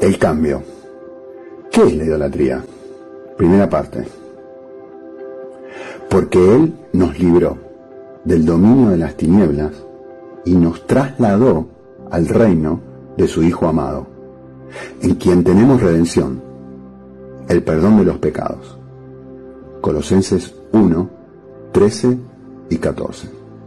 El cambio. ¿Qué es la idolatría? Primera parte. Porque Él nos libró del dominio de las tinieblas y nos trasladó al reino de su Hijo amado, en quien tenemos redención, el perdón de los pecados. Colosenses 1, 13 y 14.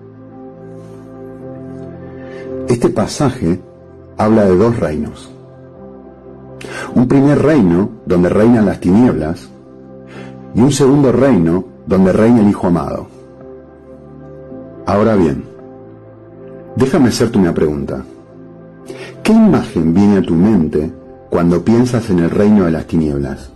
Este pasaje habla de dos reinos. Un primer reino donde reinan las tinieblas y un segundo reino donde reina el Hijo amado. Ahora bien, déjame hacerte una pregunta. ¿Qué imagen viene a tu mente cuando piensas en el reino de las tinieblas?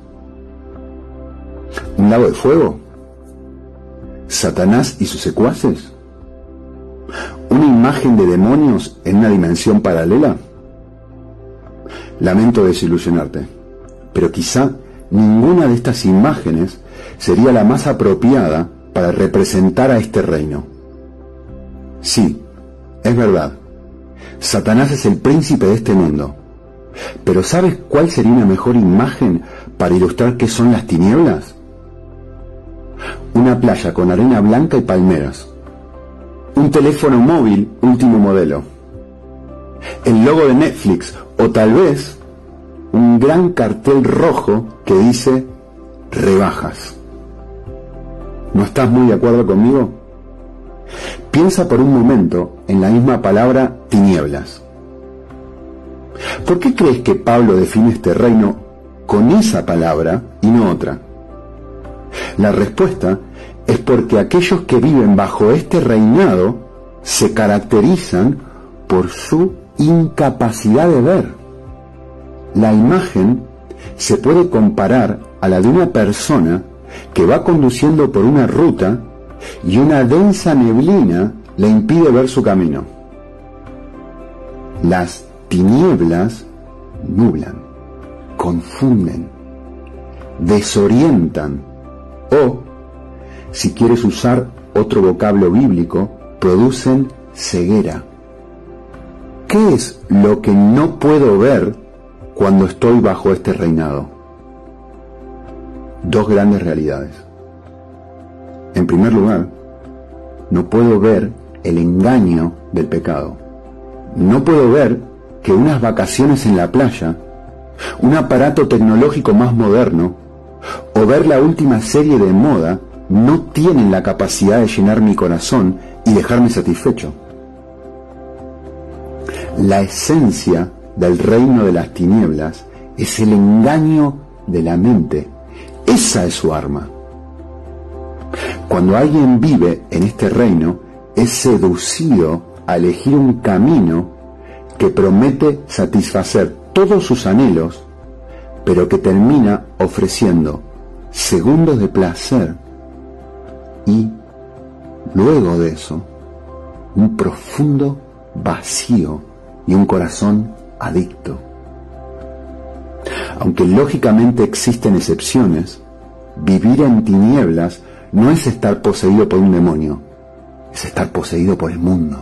¿Un lago de fuego? ¿Satanás y sus secuaces? ¿Una imagen de demonios en una dimensión paralela? Lamento desilusionarte, pero quizá ninguna de estas imágenes sería la más apropiada para representar a este reino. Sí, es verdad, Satanás es el príncipe de este mundo, pero ¿sabes cuál sería una mejor imagen para ilustrar qué son las tinieblas? Una playa con arena blanca y palmeras, un teléfono móvil último modelo, el logo de Netflix o tal vez un gran cartel rojo que dice rebajas. ¿No estás muy de acuerdo conmigo? Piensa por un momento en la misma palabra tinieblas. ¿Por qué crees que Pablo define este reino con esa palabra y no otra? La respuesta es porque aquellos que viven bajo este reinado se caracterizan por su incapacidad de ver. La imagen se puede comparar a la de una persona que va conduciendo por una ruta y una densa neblina le impide ver su camino. Las tinieblas nublan, confunden, desorientan o, si quieres usar otro vocablo bíblico, producen ceguera. ¿Qué es lo que no puedo ver cuando estoy bajo este reinado? Dos grandes realidades. En primer lugar, no puedo ver el engaño del pecado. No puedo ver que unas vacaciones en la playa, un aparato tecnológico más moderno o ver la última serie de moda no tienen la capacidad de llenar mi corazón y dejarme satisfecho. La esencia del reino de las tinieblas es el engaño de la mente. Esa es su arma. Cuando alguien vive en este reino, es seducido a elegir un camino que promete satisfacer todos sus anhelos, pero que termina ofreciendo segundos de placer y, luego de eso, un profundo vacío y un corazón adicto. Aunque lógicamente existen excepciones, vivir en tinieblas no es estar poseído por un demonio, es estar poseído por el mundo.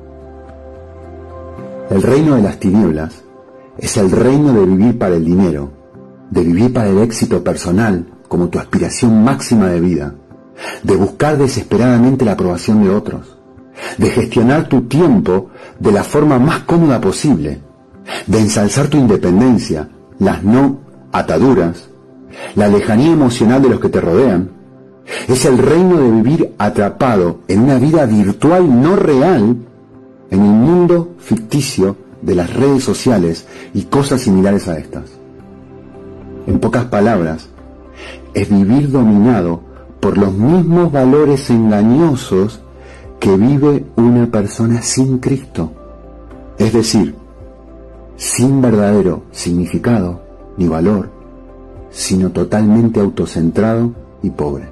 El reino de las tinieblas es el reino de vivir para el dinero, de vivir para el éxito personal como tu aspiración máxima de vida, de buscar desesperadamente la aprobación de otros, de gestionar tu tiempo de la forma más cómoda posible, de ensalzar tu independencia, las no ataduras, la lejanía emocional de los que te rodean. Es el reino de vivir atrapado en una vida virtual no real en el mundo ficticio de las redes sociales y cosas similares a estas. En pocas palabras, es vivir dominado por los mismos valores engañosos que vive una persona sin Cristo, es decir, sin verdadero significado ni valor, sino totalmente autocentrado y pobre.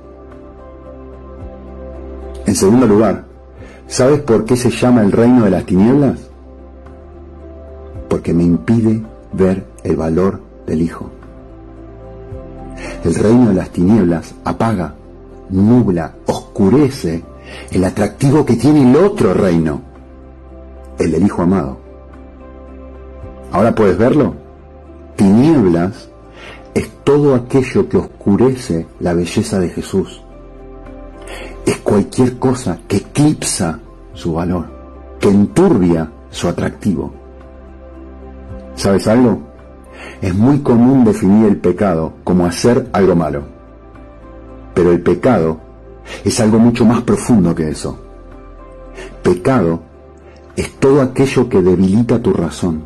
En segundo lugar, ¿sabes por qué se llama el reino de las tinieblas? Porque me impide ver el valor del Hijo. El reino de las tinieblas apaga, nubla, oscurece el atractivo que tiene el otro reino, el del Hijo amado. ¿Ahora puedes verlo? Tinieblas es todo aquello que oscurece la belleza de Jesús. Es cualquier cosa que eclipsa su valor, que enturbia su atractivo. ¿Sabes algo? Es muy común definir el pecado como hacer algo malo. Pero el pecado es algo mucho más profundo que eso. Pecado es todo aquello que debilita tu razón,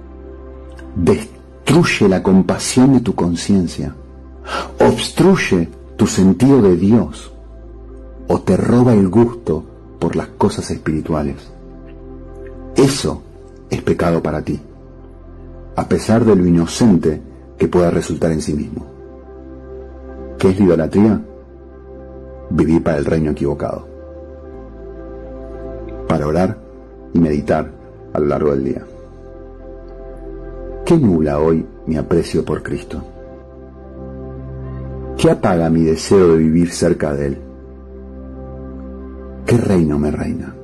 destruye la compasión de tu conciencia, obstruye tu sentido de Dios o te roba el gusto por las cosas espirituales. Eso es pecado para ti, a pesar de lo inocente que pueda resultar en sí mismo. ¿Qué es la idolatría? Vivir para el reino equivocado. Para orar y meditar a lo largo del día. ¿Qué nubla hoy mi aprecio por Cristo? ¿Qué apaga mi deseo de vivir cerca de Él? ¿Qué reino me reina?